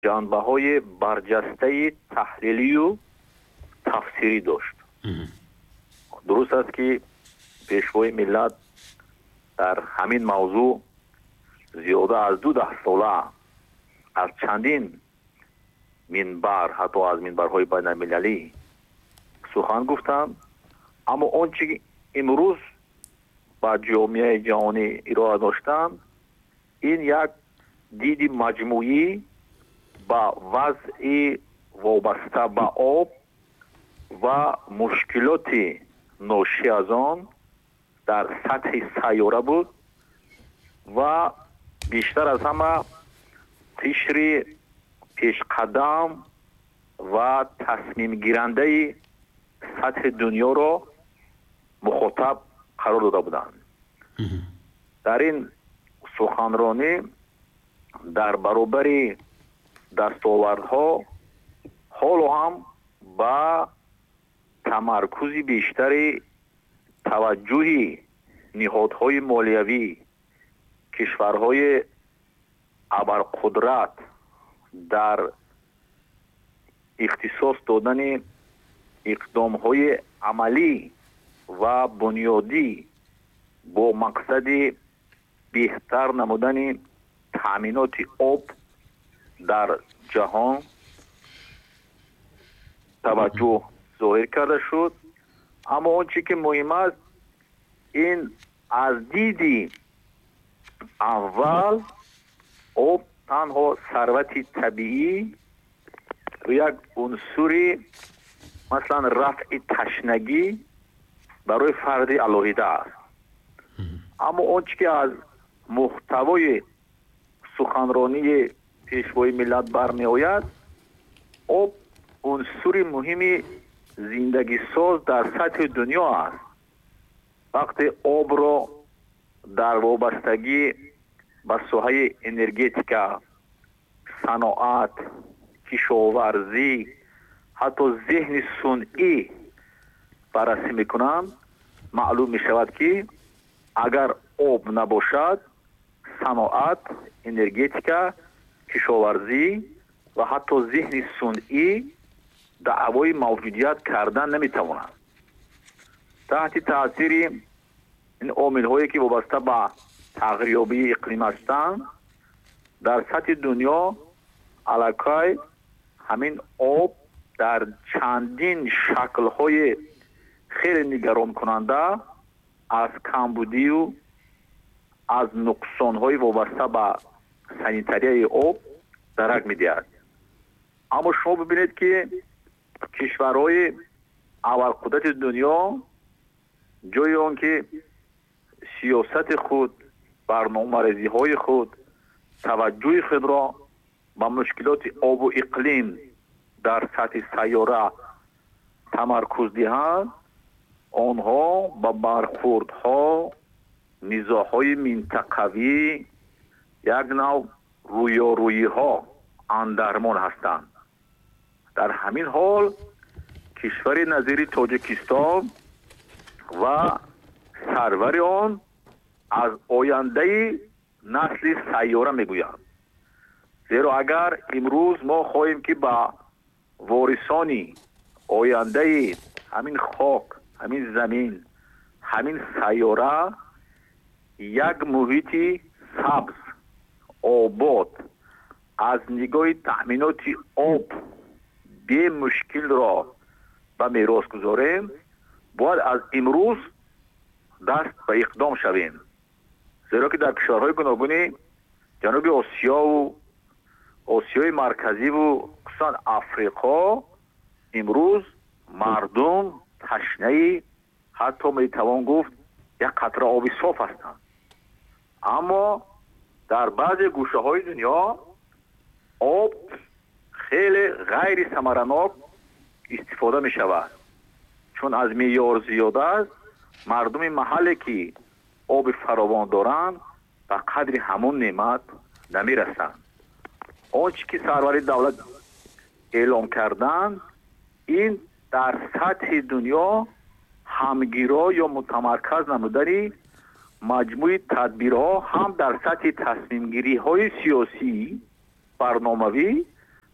جنبه‌های برجسته تحلیلی و تفسیری داشت. درست است که پیشوای ملت در همین موضوع زیاده از 12 ساله از چندین منبر، حتی از منبرهای بین المللی سخن گفتند، اما آنچه که امروز با جامعه جهانی ارائه داشتند این یک دید مجموعی با وضع وابسته به آب و مشکلات ناشی از آن در سطح سیاره بود و بیشتر از همه قشر پیشقدم و تصمیم گیرنده سطح دنیا را مخاطب قرار داده بودند. در این سخنرانی در برابر دستاوردها حال هم با تمرکز بیشتری توجه نهادهای مالیوی کشورهای ابرقدرت در اختصاص دادن اقدامهای عملی و بنیادی با مقصد بهتر نمودن تأمینات آب در جهان توجه ظاهر کرده شد. اما آنچه که مهم است این از دیدی اول آب تنها ثروت طبیعی و یک عنصر مثلا رفع تشنگی برای فرد علاهیده است. اما آنچه که از محتوای سخنرانی پیشوای ملت برمی آید آب عنصر مهمی زندگی ساز در سطح دنیا است. وقتی آب را در وابستگی به ساحه انرژتیکا، صناعت، کشاورزی، حتی ذهن صنعی بررسی میکنند معلوم می شود که اگر آب نباشد صناعت، انرژتیکا، کشاورزی و حتی ذهن صنعی دعوای موجودیت کردن نمیتوانند. تحت تاثیر این عامل هایی که وابسته به تغییریابی اقلیم هستند در سطح دنیا علاقه همین آب در چندین شکل های خیلی نگران کننده از کمبودی و از نقصان های وابسته به سانیتاری آب درک می‌دهد. اما شما ببینید که کشورهای ابرقدرت دنیا جای آن که سیاست خود، برنامه‌ریزی های خود، توجه خود را به مشکلات آب و اقلیم در سطح سیاره تمرکز دهند، آنها با برخوردها، نزاع‌های منطقوی یک نوع رویارویی‌ها اندرمان هستند. در همین حال کشور نظیر تاجیکستان و سرور آن از آینده نسل سیاره میگویند. زیرا اگر امروز ما خواهیم که با وارثانی آینده همین خاک، همین زمین، همین سیاره یک محیط سبز، آباد از نگاه تأمینات آب به مشکل را به میراث گذاریم، باید از امروز دست به اقدام شویم. زیرا که در کشورهای گوناگون جنوب آسیا و آسیای مرکزی و خصوصا افریقا امروز مردم تشنه، حتی میتوان گفت یک قطره آب صاف هستند. اما در بعضی گوشه های دنیا آب خیلی غیر ثمرناک استفاده می شود، چون از معیار زیاده است. مردم محلی که آب فراوان دارند به قدر همون نعمت نمی رسند. آنچه که سرور دولت اعلام کردند این در سطح دنیا همگیرا یا متمرکز نمودن مجموعی تدبیرها هم در سطح تصمیم گیری های سیاسی، برنامه‌ای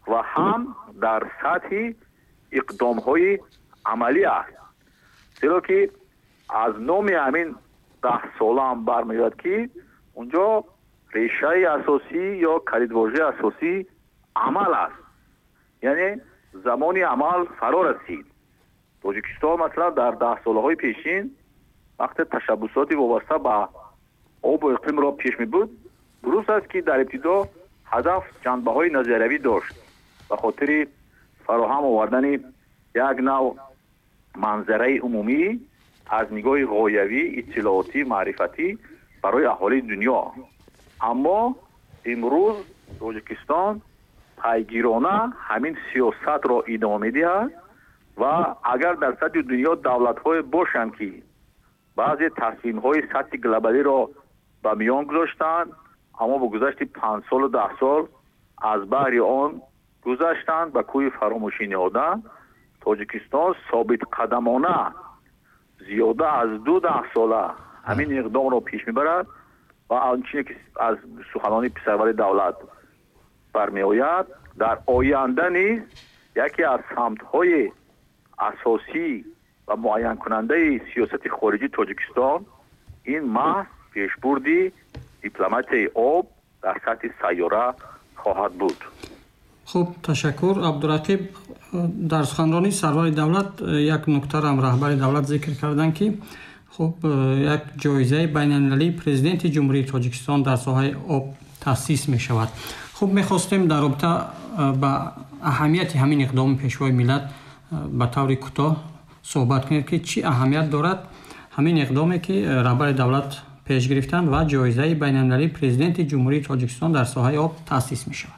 و هم در سطح اقدام‌های عملی است. زیرا که از نام همین 10 ساله هم برمیاد که اونجا ریشه اساسی یا کلیدواژه اساسی عمل است. یعنی زمانی عمل فرا رسید. تاجیکستان مثلا در 10 سالهای پیشین وقت تشبساتی وابسته به آب و اقلیم را پیش می بود، درست است که در ابتدا هدف جنبه‌های نظریوی داشت به خاطر فراهم آوردن یک نوع منظره عمومی از نگاه غایوی، اطلاعاتی، معرفتی برای اهالی دنیا. اما امروز تاجیکستان پیگیرانه همین سیاست را ادامه می‌دهد و اگر در سطح دنیا دولت‌های باشند که بعضی تصمیم‌های سطح گلوبالی را به میان گذاشتند، اما با گذشت 5 سال و 10 سال از بحر آن گذشتند و کوی فراموشی نهادند، تاجیکستان ثابت قدمانه زیاده از 12 ساله همین اقدام را پیش میبرد و آنچه که از سخنان پسرور دولت برمیآید در آینده نیز یکی از سمت‌های اساسی و معین کننده سیاست خارجی تاجیکستان این محض پیشبردی دیپلماتی آب در سطح سیاره خواهد بود. خب تشکر. عبدالرقیب، در سخنرانی سرور دولت یک نکته را رهبر دولت ذکر کردند که خب یک جایزه بین‌المللی پرزیدنت جمهوری تاجیکستان در ساحه آب تأسیس می شود. خب می‌خواستیم در رابطه با اهمیت همین اقدام پیشوای ملت به طور کوتاه صحبت کنید که چی اهمیت دارد همین اقدامی که رهبر دولت پیش گرفتند و جایزه بین‌المللی پرزیدنت جمهوری تاجیکستان در ساحه آب تأسیس می شود.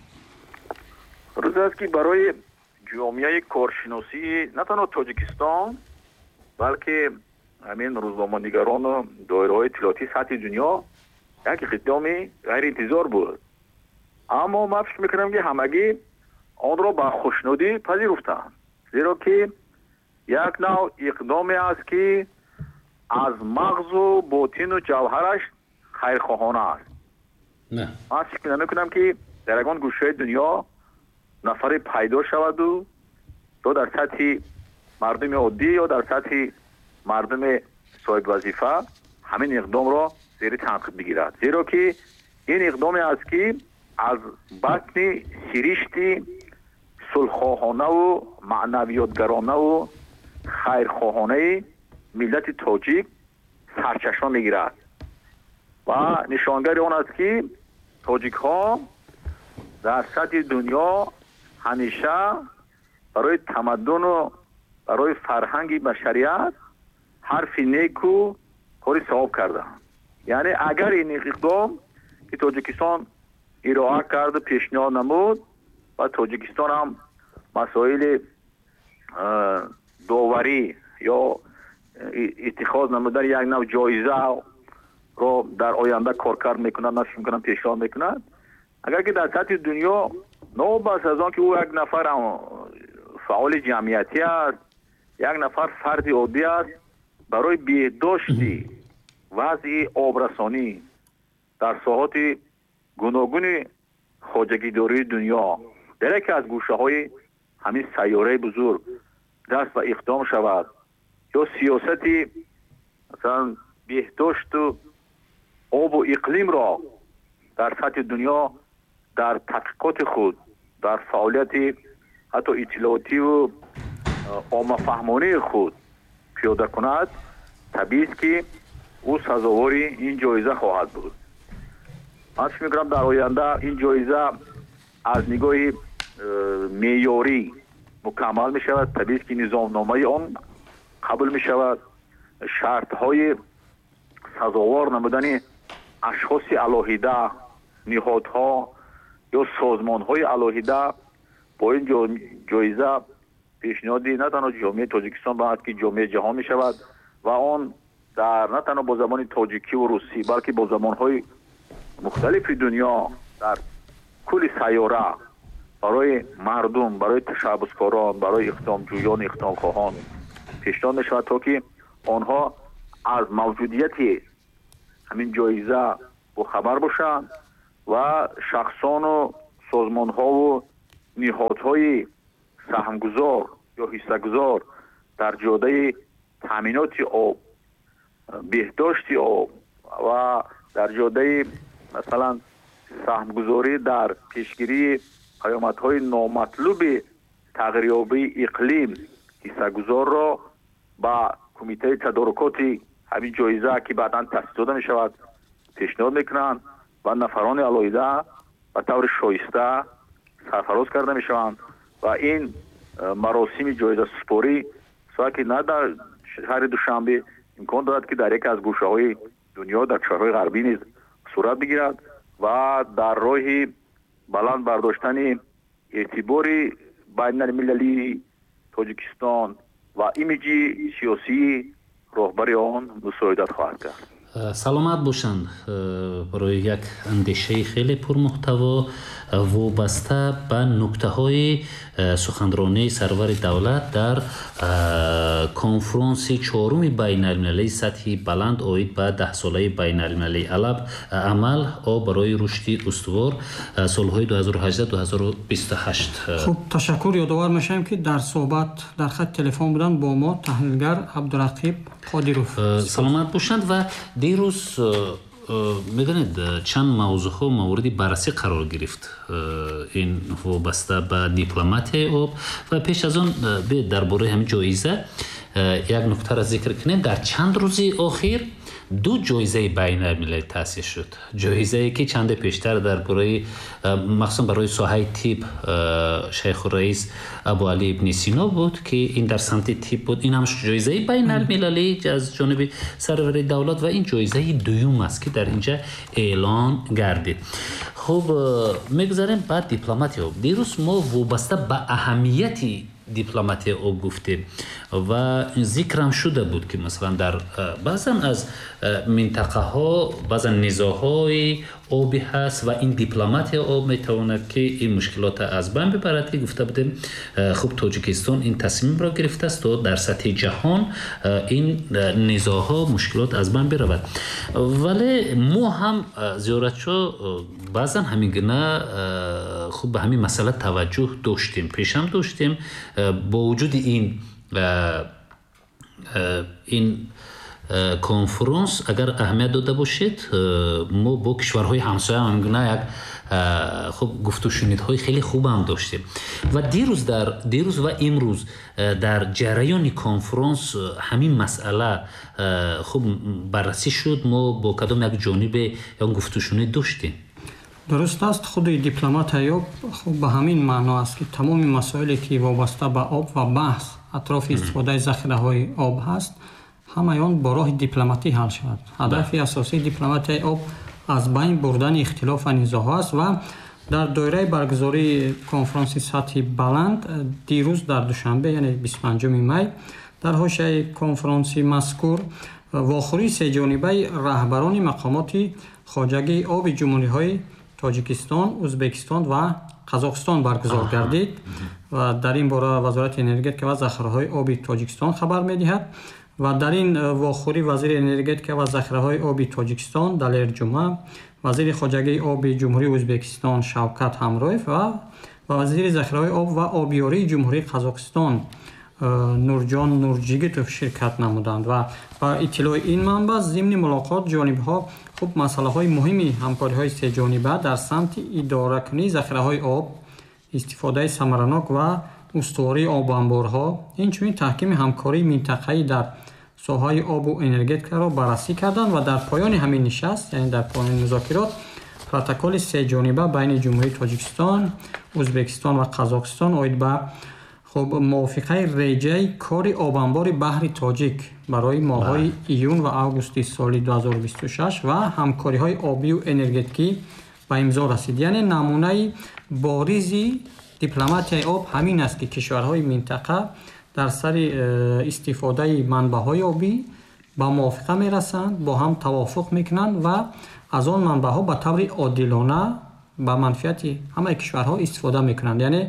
روز است که برای جامعه کارشناسی نه تنها تاجیکستان بلکه همین روزنامه‌نگاران و دایره‌های اطلاعاتی سطح دنیا یک اقدام غیر انتظار بود. اما من فکر میکنم که همگی آن را با خوشنودی پذیرفتند، زیرا که یک نوع اقدامی است که از مغز و باطن و جوهرش خیرخواهانه است. نه من فکر نمیکنم که در یگان گوشه دنیا نفر پیدا شود و یا در سطح مردم عادی یا در سطح مردم صاحب وظیفه همین اقدام را زیر تنقید بگیرد، زیرا که این اقدامی است که از بطن سرشت صلح‌خواهانه و معنویاتگرانه و خیرخواهانه ملت تاجیک سرچشمه میگیرد و نشانگر آن است که تاجیک ها در سطح دنیا همیشه برای تمدن و برای فرهنگ بشریت حرف نیک و کار ثواب کردند. یعنی اگر این اقدام که تاجیکستان ارائه کرد پیشنهاد نمود و تاجیکستان هم مسائل داوری یا اتخاذ نمودن یک نوع جایزه رو در آینده کارکرد میکنند، نشون میکنند، پیشنهاد میکنند، اگر که در سطح دنیا نو بس از آن که او یک نفر فعال جمعیتی است، یک نفر فرد عادی است، برای بهداشت وضع آبرسانی در ساحات گوناگون خواجگیداری دنیا در یکی از گوشه های همین سیاره بزرگ دست به اقدام شود یا سیاستی مثلا بهداشت و آب و اقلیم را در سطح دنیا در تحقیقات خود در فعالیت حتی اطلاعاتی و عامه فهمانه خود پیاده کند، طبیعی است که او سزاوار این جایزه خواهد بود. من فکر می‌کنم در آینده این جایزه از نگاه معیاری مکمل می شود، طبیعی است که نظامنامه آن قبول می شود، شرط‌های سزاوار نمودن اشخاص علاهیده، نهادها یا سازمان‌های علاهیده با این جایزه پیشنهادی نه تنها جامعه تاجیکستان بلکه جامعه جهان می شود و آن در نه تنها با زبان تاجیکی و روسی بلکه با زبان‌های مختلف دنیا در کل سیاره برای مردم، برای تشبسکاران، برای اقدامجویان، اقدامخواهان پیشنهاد می شود تا که آنها از موجودیت همین جایزه با خبر باشند و شخصان و سازمان ها و ниҳодҳои саҳмгузор ё ҳиссагузор дар ҷодаи таъминоти об, беҳдошти об ва дар ҷодаи масалан саҳмгузорӣ дар пешгирии паёмадҳои номатлуби тағйирёбии иқлим ҳиссагузорро ба кумитаи тадорукоти ҳамин ҷоиза ки баъдан таъсис дода мешавад пешниҳод мекунанд ва нафарони алоҳида ба таври шоиста сарфароз карда мешаванд ва ин маросими ҷоизасупорӣ соки на дар шаҳри Душанбе имкон дорад ки дар яке аз гӯшаҳои дунё дар кишварҳои ғарбӣ низ сурат бигирад ва дар роҳи баланд бардоштани эътибори байналмилалии Тоҷикистон ва имиҷи сиёсии роҳбари он мусоидат хоҳад кард. саломат бошанд. барои як андешаи хеле пурмуҳтаво вобаста ба нуктаҳои суханронии сарвари давлат дар конфронси чоруми байналмилалии сатҳи баланд оид ба 10-солаи байналмилалии амал барои рушди устувор солҳои 2018-2028. хуб, ташаккур. ёдовар мешавем ки дар суҳбат дар хат телефон буданд бо мо таҳлилгар Абдурақиб Қодиров. саломат бошанд. ва дирӯз медонед чанд мавзӯъҳо мавриди баррасӣ қарор гирифт, ин вобаста ба дипломатияи об. ва пеш аз он дар бораи ҳамин ҷоиза як нуктаро зикр кунем. дар чанд рӯзи охир ду ҷоизаи байналмилалӣ таъсис шуд. ҷоизае ки чанде пештар дар бораи махсусан барои соҳаи тиб шайхураис Абу Али ибни Сино буд ки ин дар самти тиб буд. ин ҳам ҷоизаи байналмилалӣ аз ҷониби сарвари давлат ва ин ҷоизаи дуюм аст ки дар инҷа эълон гардид. хуб, мегузарем ба дипломатия. дирӯз мо вобаста ба аҳамияти дипломатия об гуфтем ва зикрам шуда буд ки масалан дар баъзан аз минтақаҳо баъзан низоъҳои оби ҳаст ва ин дипломатия об метавонад ки ин мушкилота аз байн бибарад ки гуфта будем хуб Тоҷикистон ин тасмимро гирифтааст то дар сатҳи ҷаҳон ин низоъҳо мушкилот аз байн биравад. вале мо ҳам зиёратшо баъзан ҳамин гуна хуб ба ҳамин масъала таваҷҷӯҳ доштем, пешам доштем. бо вуҷуди ин конфронс агар аҳамият дода бошед, мо бо кишварҳои ҳамсоя ҳамин гуна як хуб гуфтушунидҳои хеле хубам доштем. ва дирӯз ва имрӯз дар ҷараёни конфронс ҳамин масъала хуб баррасӣ шуд. мо бо кадом як ҷонибе як гуфтушунид доштем. дуруст аст. худи дипломатия хуб ба ҳамин маъно аст ки тамоми масоиле ки вобаста ба об ва баҳс атрофи истифодаи захираҳои об ҳаст, ҳамаи он бо роҳи дипломатӣ ҳал шавад. ҳадафи асосии дипломатияи об аз байн бурдани ихтилоф ва низоъҳо аст. ва дар доираи баргузории конфронси сатҳи баланд дирӯз дар Душанбе, яъне 25 май, дар ҳошияи конфронси мазкур вохӯрии сеҷонибаи раҳбарони мақомоти хоҷагии оби ҷумҳуриҳои Тоҷикистон, Ӯзбекистон ва Қазоқистон баргузор гардид. ва дар ин бора вазорати энергетика ва захираҳои оби Тоҷикистон хабар медиҳад. ва дар ин вохӯрӣ вазири энергетика ва захираҳои оби Тоҷикистон Далер Ҷумъа, вазири хоҷагии оби ҷумҳурии Ӯзбекистон Шавкат Ҳамроев ва вазири захираҳои об ва обиёрии ҷумҳурии Қазоқистон Нурҷон Нурҷигитов ширкат намуданд. ва ба иттилои ин манбаъ зимни мулоқот ҷонибҳо хуб масъалаҳои муҳими ҳамкориҳои сеҷониба дар самти идоракунии захираҳои об, истифодаи самаранок ва устувории обанборҳо, инчунин таҳкими ҳамкории минтақаӣ дар соҳаи обу энергетикаро баррасӣ карданд. ва дар поёни ҳамин нишаст, яъне дар поёни музокирот, протоколи сеҷониба байни ҷумҳурии Тоҷикистон, Ӯзбекистон ва Қазоқистон оид ба хуб мувофиқаи реҷаи кори обанбори баҳри Тоҷик барои моҳҳои июн ва августи соли 2026 ва ҳамкориҳои обию энергетикӣ ба имзо расид. яъне намунаи боризи дипломатияи об ҳамин аст ки кишварҳои минтақа дар сари истифодаи манбаъҳои обӣ ба мувофиқа мерасанд, бо ҳам тавофуқ мекунанд ва аз он манбаъҳо ба таври одилона ба манфиати ҳамаи кишварҳо истифода мекунанд. яъне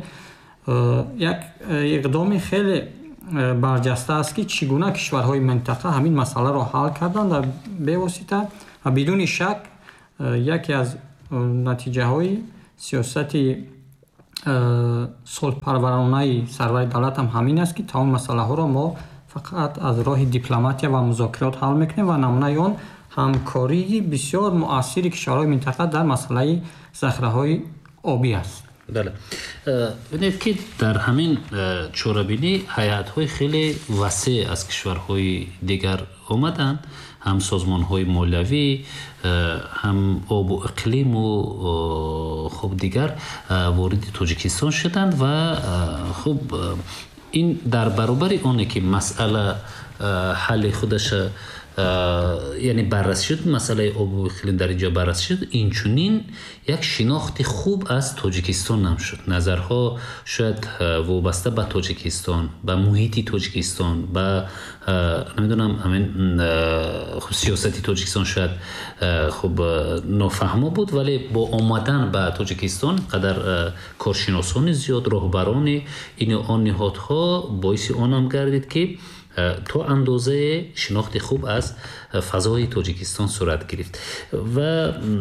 як иқдоми хеле барҷаста аст ки чӣ гуна кишварҳои минтақа ҳамин масъаларо ҳал карданд ва бевосита ва бидуни шак яке аз натиҷаҳои сиёсати сулҳпарваронаи сарвари давлат ҳам ҳамин аст ки тамоми масъалаҳоро мо фақат аз роҳи дипломатия ва музокирот ҳал мекунем ва намунаи он ҳамкории бисёр муассири кишварҳои минтақа дар масъалаи захираҳои обӣ аст. бале, бинед ки дар ҳамин чорабинӣ ҳайатҳои хеле васеъ аз кишварҳои дигар омаданд, ҳам созмонҳои молиявӣ, ҳам обу иқлиму хуб дигар вориди тоҷикистон шуданд ва хуб ин дар баробари оне ки масъала ҳалли худаша яъне баррасӣ шуд, масъалаи обу иқлим дар инҷо баррасӣ шуд, инчунин як шинохти хуб аз тоҷикистон нам шуд. назарҳо шояд вобаста ба тоҷикистон, ба муҳити тоҷикистон, ба намедонам ҳамин сиёсати тоҷикистон шояд хуб нофаҳмо буд, вале бо омадан ба тоҷикистон қадар коршиносони зиёд, роҳбарони ин он ниҳодҳо боиси онам гардид ки то андозае шинохти хуб аз фазои тоҷикистон сурат гирифт ва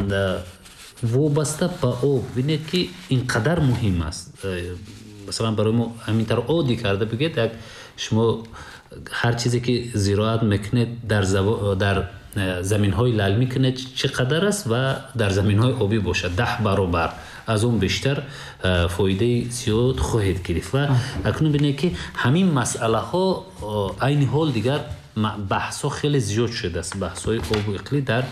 вобаста ба об бинед ки ин қадар муҳим аст. масалан барои мо ҳаминтар оддӣ карда бигӯед, як шумо ҳар чизе ки зироат мекунед дар заминҳои лал мекунед чӣ қадар аст ва дар заминҳои обӣ бошад 10 баробар аз он бештар фоидаи зиёд хоҳед гирифт. ва акнун бинед ки ҳамин масъалаҳо айни ҳол дигар баҳсҳо хеле зиёд шудааст, баҳсҳои обу иқлим дар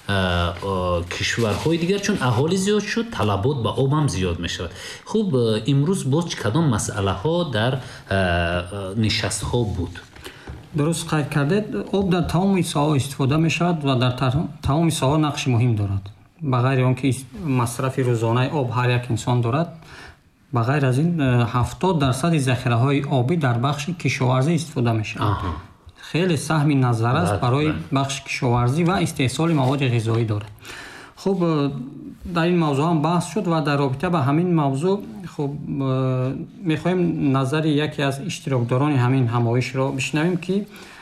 кишварҳои дигар, чун аҳолӣ зиёд шуд, талабот ба об ҳам зиёд мешавад. хуб, имрӯз боз чӣ кадом масъалаҳо дар нишастҳо буд? дуруст қайд кардед, об дар тамоми соҳаҳо истифода мешавад ва дар тамоми соҳаҳо нақши муҳим дорад. ба ғайри он ки масрафи рӯзонаи об ҳар як инсон дорад, ба ғайр аз ин 70% захираҳои обӣ дар бахши кишоварзӣ истифода мешавад. хеле саҳми назар аст барои бахши кишоварзӣ ва истеҳсоли маводи ғизоӣ дорад. хуб, дар ин мавзӯъ ҳам баҳс шуд ва дар робита ба ҳамин мавзӯъ хуб мехоҳем назари яке аз иштирокдорони ҳамин ҳамоишро бишнавем ки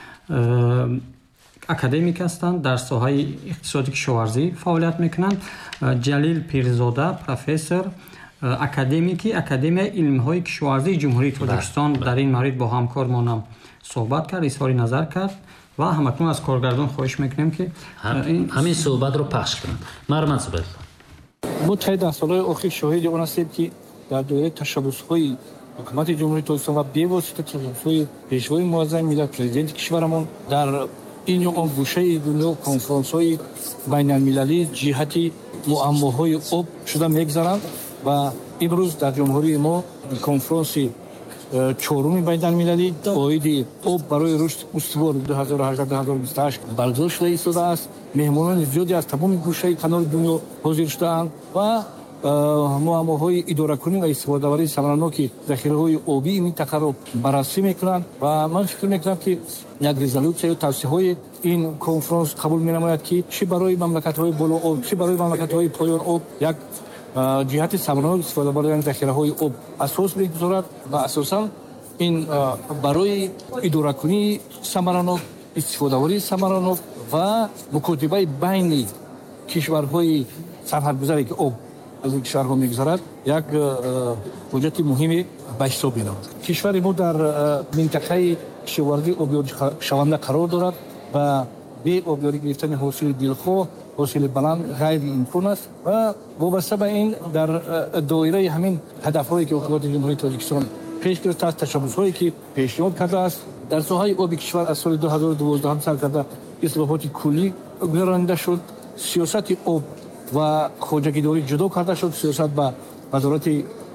академик ҳастанд, дар соҳаи иқтисоди кишоварзӣ фаъолият мекунанд. ҷалил пирзода, профессор, академики Академияи илмҳои кишоварзии ҷумҳурии Тоҷикистон дар ин маврид бо ҳамкормонам суҳбат кард, изҳори назар кард ва ҳамакнун аз коргардон хоҳиш мекунем ки ҳамин суҳбатро пахш кунанд. Марман Зубайр, мо таи дар солҳои охир шоҳиди он ҳастем ки дар доираи ташаббусҳои ҳукумати ҷумҳурии Тоҷикистон ва бевосита ташаббусҳои пешвои муаззами миллат, президенти кишварамон дар ин ё он гӯшаи дунё конференсҳои байналмилалӣ ҷиҳати муаммоҳои об шуда мегзаранд ва имрӯз дар ҷумҳурии мо конференси чоруми байналмилалӣ оиди об барои рушд устувор 2018-2028 баргузор шуда истодааст. меҳмонони зиёде аз тамоми гӯшаи канори дунё ҳозир шудаанд ва муаммоҳои идоракунӣ ва истифодаварии самараноки захираҳои обии минтақаро баррасӣ мекунанд ва ман фикр мекунам ки як резолюсия ё тавсияҳои ин конференс қабул менамояд ки чӣ барои мамлакатҳои болооб, чӣ барои мамлакатҳои поён об як ҷиҳати самаранок истифода бардани захираҳои об асос мегузорад ва асосан ин барои идоракунии самаранок, истифодаварии самаранок ва мукотибаи байни кишварҳои сарҳадгузаре ки об аз ин кишварҳо мегузарад як ҳуҷҷати муҳиме ба ҳисоб меравад. кишвари мо дар минтақаи кишоварзии обёришаванда қарор дорад ва бе обёрӣ гирифтани ҳосили дилхоҳ, ҳосили баланд ғайриимкон аст ва вобаста ба ин дар доираи ҳамин ҳадафҳое ки ҳукумати ҷумҳурии Тоҷикистон пеш гирифтааст, ташаббусҳое ки пешниҳод кардааст, дар соҳаи оби кишвар аз соли 2012 сар карда ислоҳоти куллӣ гузаронида шуд. сиёсати об ва хоҷагидорӣ ҷудо карда шуд. сиёсат ба вазорати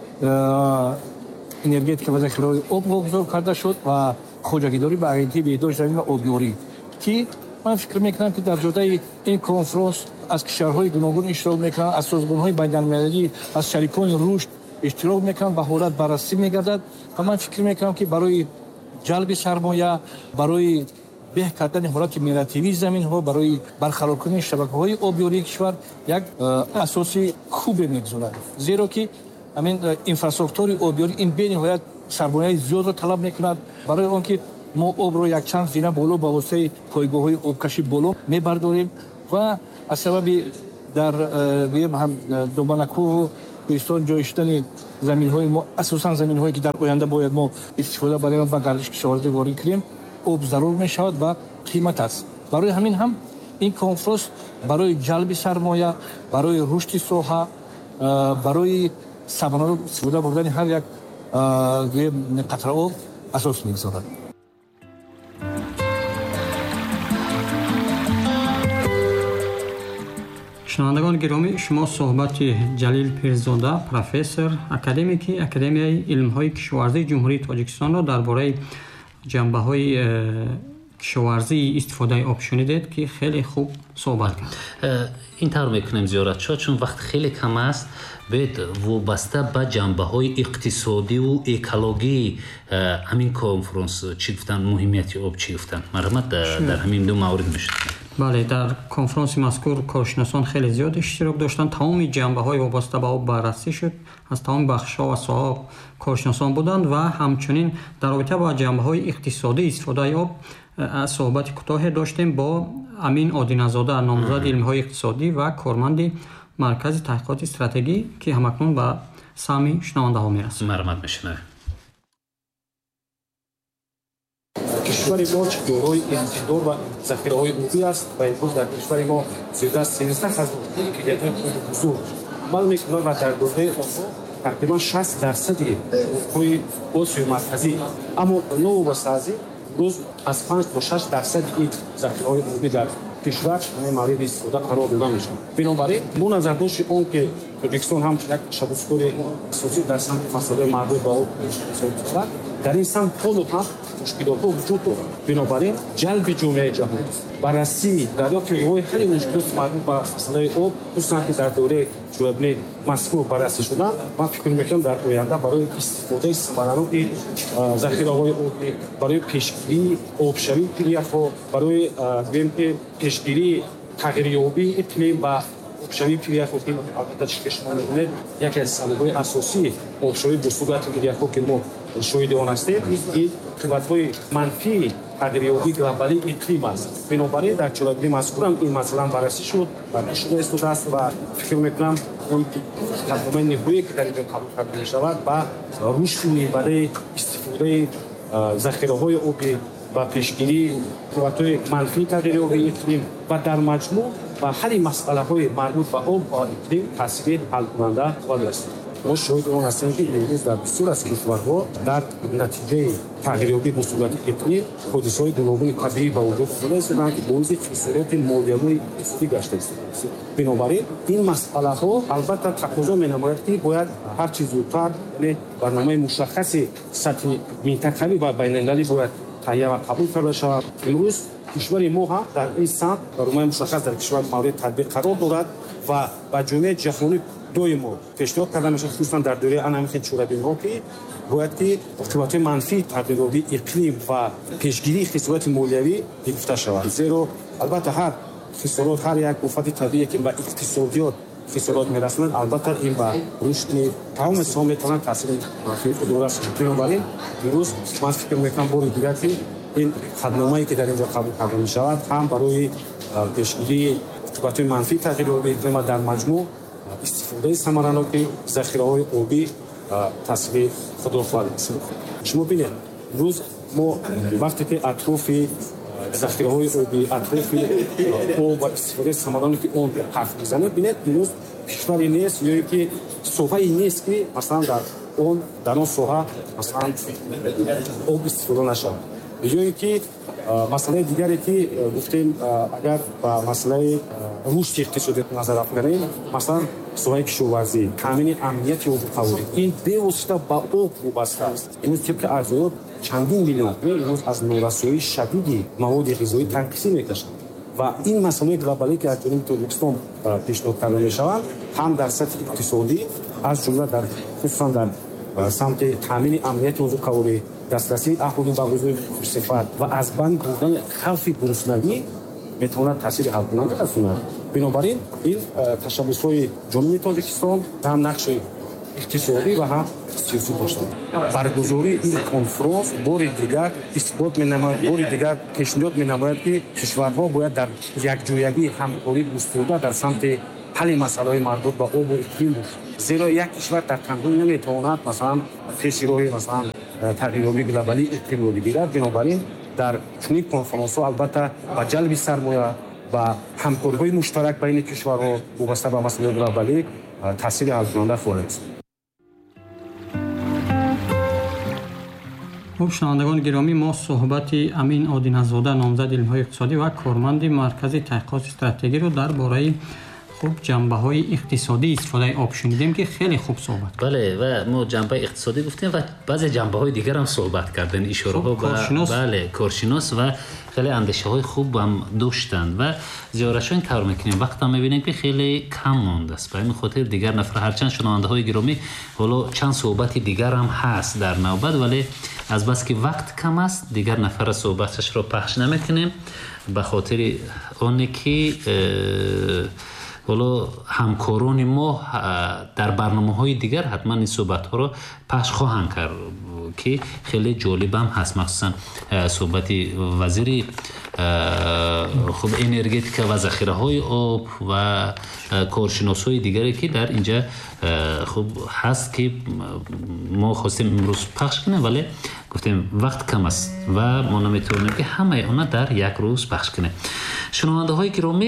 энергетика ва захираҳои об вогузор карда шуд ва хоҷагидорӣ ба агентии беҳдошти замин ва обёрӣ ки ман фикр мекунам ки дар ҷодаи ин конференс аз кишварҳои гуногун иштирок мекунанд, аз созмонҳои байналмилалӣ, аз шарикони рушд иштирок мекунанд ва ҳолат баррасӣ мегардад ва ман фикр мекунам ки барои ҷалби сармоя, барои беҳ кардани ҳолати миллативии заминҳо, барои барқарор кардани шабакаҳои обёрии кишвар як асоси хубе мегузорад. зеро ки ҳамин инфраструктураи обёрӣ ин бениҳоят сармояи зиёдро талаб мекунад. барои он ки мо обро якчанд зина боло ба воситаи пойгоҳҳои обкашӣ боло мебардорем ва аз сабаби дар доманакӯҳу кӯҳистон ҷой шудани заминҳои мо асосан заминҳое ки дар оянда бояд мо истифода барои ба гардиш кишоварзӣ ворид кунем об зарур мешавад ва қимат аст. барои ҳамин ҳам ин конфренс барои ҷалби сармоя, барои рушди соҳа, барои самаранок истифода бурдани ҳар як қатра об асос мегузорад. шунавандагони гиромӣ, шумо суҳбати Ҷалил Пирзода, профессор, академики Академияи илмҳои кишоварзии ҷумҳурии Тоҷикистонро дар бораи ҷанбаҳои кишоварзии истифодаи об шунидед, ки хеле хуб суҳбат кард. ин тавр мекунем зиёратшо, чун вақт хеле кам аст, бояд вобаста ба ҷанбаҳои иқтисодиву экологии ҳамин конференс чӣ гуфтан, муҳимияти об чӣ гуфтан, марҳамат дар ҳамин ду маврид мешуд. бале, дар конференси мазкур коршиносон хеле зиёд иштирок доштанд. тамоми ҷанбаҳои вобаста ба об баррасӣ шуд, аз тамоми бахшҳо ва соҳаҳо коршиносон буданд ва ҳамчунин дар робита ба ҷанбаҳои иқтисодии истифодаи об суҳбати кӯтоҳе доштем бо Амин Одиназода, номзади илмҳои иқтисодӣ ва корманди маркази таҳқиқоти стратегӣ, ки ҳамакнун ба сами шунавандаҳо мерасад. марҳамат мешунавем. кишвари мо дорои иқтидор ва захираҳои обӣ аст ва имрӯз дар кишвари мо зиёда аз 13 ҳазор километри бузург амал мекунад ва дар дораи онҳо тақрибан 60% обҳои Осиёи марказӣ, аммо новобаста аз ин имрӯз аз 5 то 6% ин захираҳои обӣ дар кишвар мавриди истифода қарор дода мешавад. бинобар ин бо назардошти он ки Тоҷикистон ҳамчун як ташаббускори асосӣ дар самти масъалаи марбут ба об дорад, дар ин самт ҳоло ҳам мушкилотҳо вуҷуд дорад. бинобар ин ҷалби ҷомеаи ҷаҳон, баррасии дарёфти ҳалли мушкилоти марбут ба масъалаи об, хусусан ки дар дораи ҷоябни мазкур баррасӣ шуданд, ман фикр мекунам дар оянда барои истифодаи самараноки захираҳои обӣ, барои пешгирии обшавии пиряхҳо, барои гӯем ки пешгирии тағйирёбии иқлим ва обшавии пиряхҳо ки албатта чӣ ки шумо мебинед яке аз сабабҳои асосии обшавӣ бо сурати пиряхҳо ки мо шоҳиди он ҳастем, ин қувватҳои манфии тағйирёбии глобалии иқлим аст. бинобар ин дар чорабини мазкурам ин масъалан баррасӣ шуд ва шуда истодааст ва фикр мекунам он қадамаи ниҳоие ки дар инҷо қабул карда мешавад ба рушди небараи истифодаи захираҳои обӣ ва пешгирии қувватҳои манфии тағйирёбии иқлим ва дар маҷмӯъ ба ҳалли масъалаҳои марбут ба об ва иқлим таъсири ҳалкунанда хоҳад раст. мо шоҳиди он ҳастем ки имрӯз дар бисёр аз кишварҳо дар натиҷаи тағйирёбӣ бо сурати иқлим ҳодисаҳои гуногуни табиӣ ба вуҷуд омада истоданд ки боиси хисороти молиявии иқтисодӣ гашта истодаанд. бинобар ин ин масъалаҳо албатта тақозо менамояд ки бояд ҳарчи зудтар барномаи мушаххаси сатҳи минтақавӣ ва байналмилалӣ бояд таҳия ва қабул карда шавад. имрӯз кишвари мо ҳам дар ин самт барномаи мушаххас дар кишвар мавриди татбиқ қарор дорад ва ба ҷомеаи ҷаҳонӣ доимо пешниҳод карда мешавад, хусусан дар дораи анамихи чорабинҳо ки бояд ки қувватҳои манфии тағйирёбии иқлим ва пешгирии хисороти молиявӣ гирифта шавад. зеро албатта ҳар хисорот, ҳар як офати табиие ки ба иқтисодиёт хисорот мерасонад, албатта ин ба рушди тамоми соҳа метавонад таъсири манфии худ дошта бошад. бинобар ин имрӯз ман фикр мекунам бори дигар ки ин қадномае ки дар инҷо қабул карда мешавад ҳам барои пешгирии қувватҳои манфии тағйирёбии иқлим ва дар маҷмӯъ истифодаи самараноки захираҳои обӣ таъсири худро хоҳад расид. шумо бинед имрӯз мо вақте ки атрофи захираҳои обӣ, атрофи об ва истифодаи самараноки он ҳарф мезанем, бинед имрӯз кишваре нест ёе ки соҳае нест ки масалан дар он соҳа масалан об истифода нашавад, ёе ки масъалаи дигаре ки гуфтем агар ба масъалаи рушди иқтисодиёт назар афканем, масалан соҳаи кишоварзӣ, таъмини амнияти обу қавурӣ, ин бевосита ба об вобаста аст. имрӯз тибқи арзоёт чандин миллион имрӯз аз норасоии шадиди маводи ғизоӣ танқисӣ мекашанд ва ин масъалаи глобалӣ ки аз ҷониби Тоҷикистон пешниҳод карда мешаванд, ҳам дар сатҳи иқтисодӣ аз ҷумла дар хусусан дар самти таъмини амнияти обу қавурӣ, дастрасии аҳолӣ ба ғизои хушсифат ва аз банд бурдани хавфи гуруснагӣ метавонад таъсири ҳалкунанда расонад. бинобар ин ин ташаббусҳои ҷонуби Тоҷикистон ҳам нақши иқтисодӣ ва ҳам сиёсӣ доштанд. баргузории ин конференс бори дигар исбот менамояд, бори дигар пешниҳод менамояд ки кишварҳо бояд дар якҷоягӣ ҳамкорӣ густурда дар самти ҳалли масъалаҳои марбут ба обу иқлим бошад. зеро як кишвар дар танҳоӣ наметавонад масалан пеши роҳи масалан тағйирёбии глобалӣ иқлимро бигирад. Бинобар ин дар чунин конференсҳо албатта ба ҷалби сармоя ба ҳамкориҳои муштарак байни кишварҳо вобаста ба масъалаи глобалӣ таъсири ҳалкунанда хоҳад буд. хуб шунавандагони гиромӣ, мо суҳбати Амин Одиназода, номзади илмҳои иқтисодӣ ва корманди маркази таҳқиқоти стратегиро дар бораи ҷанбаҳои иқтисодии истифодаи об шунидем ки хеле хуб суҳбат. бале ва мо ҷанбаи иқтисодӣ гуфтем ва баъзе ҷанбаҳои дигар ҳам суҳбат кардем, ишораҳо ба бале коршинос ва хеле андешаҳои хуб ҳам доштанд ва зиёратшо ин тавр мекунем вақтам мебинем ки хеле кам мондааст. Ба ҳамин хотир дигар нафар ҳарчанд шунавандаҳои гиромӣ ҳоло чанд суҳбати дигар ҳам ҳаст дар навбат, вале аз баски вақт кам аст дигар нафара суҳбаташро пахш намекунем ба хотири оне ки ҳоло ҳамкорони мо дар барномаҳои дигар ҳатман ин суҳбатҳоро пахш хоҳанд кард ки хеле ҷолиб ҳам ҳаст, махсусан суҳбати вазири хуб энергетика ва захираҳои об ва коршиносҳои дигаре ки дар инҷа хуб ҳаст ки мо хостем имрӯз пахш кунем, вале гуфтем вақт кам аст ва мо наметавонем ки ҳамаи онҳо дар як рӯз пахш кунем. шунавандаҳои гиромӣ,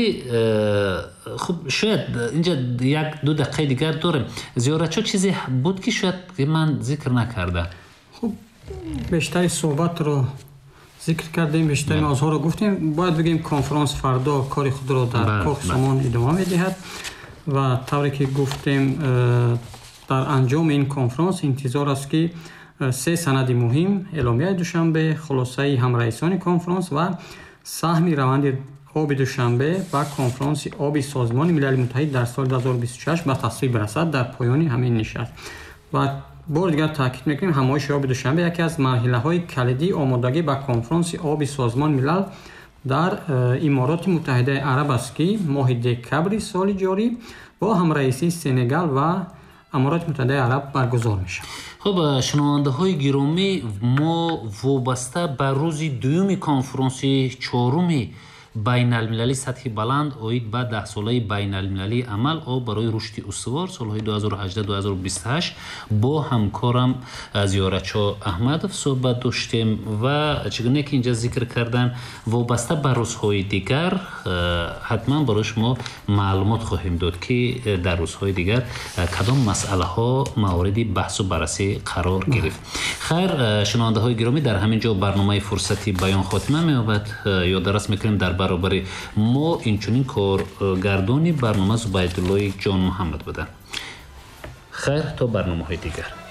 хуб шояд инҷа як ду дақиқаи дигар дорем. Зиёратшо чизе буд ки шояд ман зикр накардам? хуб бештари суҳбатро зикр кардем, бештари мавзӯъҳоро гуфтем. Бояд бигӯем конференс фардо кори худро дар Коҳи Сомон идома медиҳад ва тавре ки гуфтем дар анҷоми ин конференс интизор аст ки 3 санади муҳим, эъломияи душанбе, хулосаи ҳамраисони конференс ва саҳми раванди оби душанбе ва конференси оби Созмони Милали Муттаҳид дар соли 2026 ба тасвиб расад дар поёни ҳамин нишаст. Ва бор дигар таъкид мекунем, ҳамоиши оби душанбе яке аз марҳилаҳои калидии омодагӣ ба конференси оби Созмони Милал дар Имороти Муттаҳидаи Араб аст ки моҳи декабри соли ҷорӣ бо ҳамраисии Сенегал ва Амороти Муттаҳидаи Араб баргузор мешавад. хуб шунавандаҳои гиромӣ, мо вобаста ба рӯзи дуюми конференси чоруми байналмилалии сатҳи баланд оид ба 10-солаи байналмилалии амал барои рушди устувор солҳои 2018-2028 бо ҳамкорам Зиёратшо Аҳмадов суҳбат доштем ва чӣ гуне ки инҷа зикр кардан вобаста ба рӯзҳои дигар ҳатман барои шумо маълумот хоҳем дод ки дар рӯзҳои дигар кадом масъалаҳо мавриди баҳсу баррасӣ қарор гирифт. хайр, шунавандаҳои гиромӣ, дар ҳамин ҷо барномаи фурсати баён хотима меёбад. ёддорас мекунем дар баробари мо инчунин коргардони барнома Зубайдуллои Ҷон Муҳаммад буданд. хайр, то барномаҳои дигар.